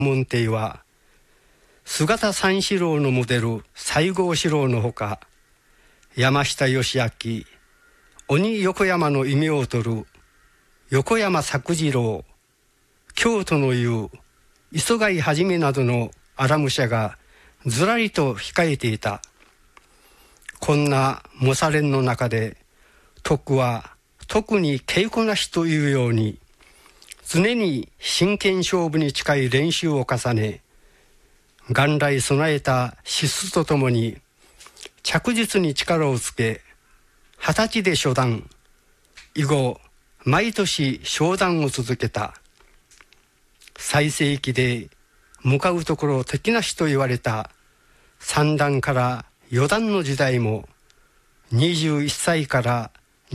門弟は姿三四郎のモデル西郷四郎のほか、山下義明、鬼横山の異名を取る横山作次郎、京都の湯磯貝はじめなどの荒武者がずらりと控えていた。こんな模写連の中で徳は特に稽古なしというように常に真剣勝負に近い練習を重ね、元来備えた資質とともに着実に力をつけ、20歳で初段、以後毎年昇段を続けた。最盛期で向かうところ敵なしと言われた3段から4段の時代も21歳から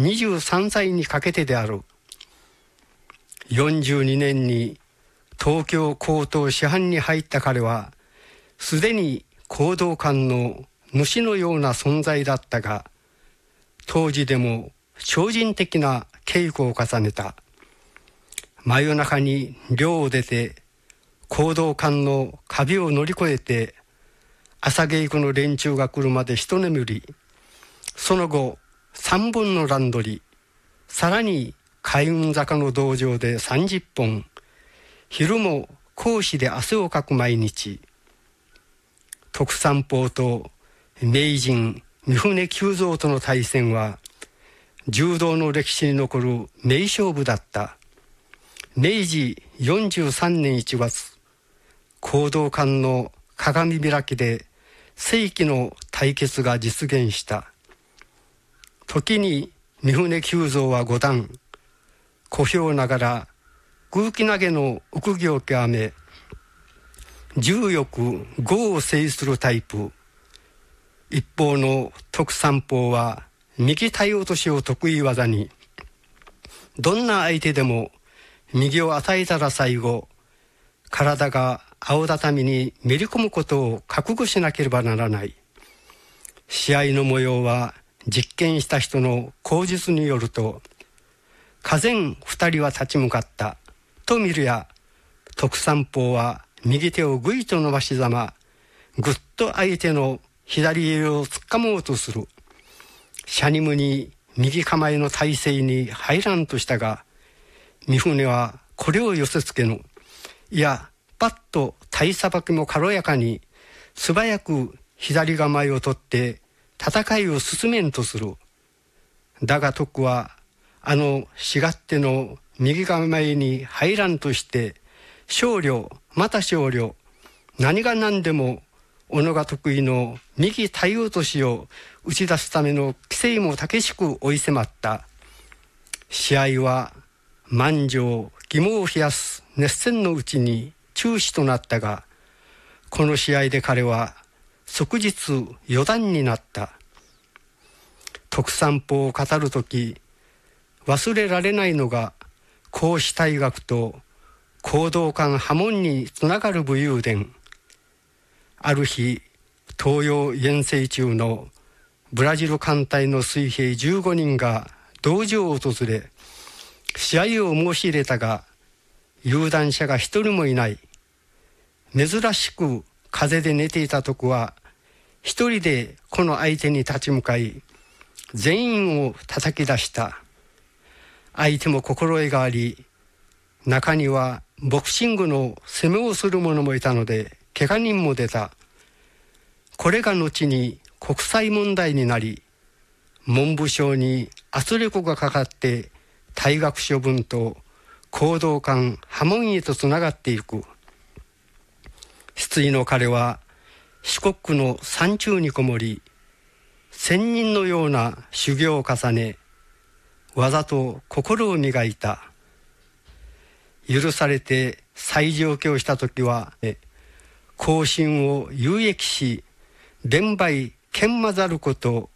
23歳にかけてである。42年に東京高等師範に入った彼はすでに講道館の主のような存在だったが、当時でも超人的な稽古を重ねた。真夜中に寮を出て講道館の壁を乗り越えて朝稽古の連中が来るまで一眠り、その後3本の乱取り、さらに海運坂の道場で30本、昼も講師で汗をかく毎日。徳三宝と名人三船久蔵との対戦は柔道の歴史に残る名勝負だった。明治43年1月、講道館の鏡開きで世紀の対決が実現した。時に三船久蔵は5段、小兵ながら空気投げの奥義を極め、重欲剛を制するタイプ。一方の徳三宝は右体落としを得意技に、どんな相手でも右を与えたら最後、体が青畳にめり込むことを覚悟しなければならない。試合の模様は実験した人の口述によると、俄然二人は立ち向かったと見るや、徳三宝は右手をぐいと伸ばしざま、ぐっと相手の左襟をつかもうとする。シャニムに右構えの体勢に入らんとしたが、三船はこれを寄せつけぬ。いや、パッと体さばきも軽やかに素早く左構えを取って戦いを進めんとする。だが徳はあのしがっての右構えに入らんとして少量また少量、何が何でも小野が得意の右体落としを打ち出すための規制も激しく追い迫った。試合は満場疑問を冷やす熱戦のうちに中止となったが、この試合で彼は即日四段になった。徳三宝を語るとき忘れられないのが孔子大学と講道館破門につながる武勇伝。ある日、東洋遠征中のブラジル艦隊の水兵15人が道場を訪れ、試合を申し入れたが有段者が一人もいない。珍しく風邪で寝ていた徳は一人でこの相手に立ち向かい、全員を叩き出した。相手も心得があり、中にはボクシングの攻めをする者もいたので怪我人も出た。これが後に国際問題になり、文部省に圧力がかかって退学処分と講道館破門へとつながっていく。失意の彼は四国の山中にこもり、仙人のような修行を重ね、技と心を磨いた。許されて再上京した時は後進を有益し、伝売研磨ざること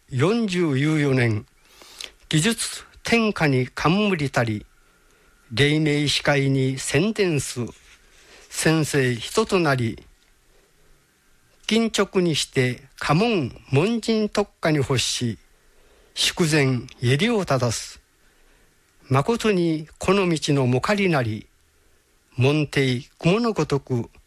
40年、技術天下に冠たり、黎明司会に宣伝す先生人となり、緊直にして家紋門人特化に欲し、祝前襟を正す。誠にこの道のもかりなり、門弟雲のごとく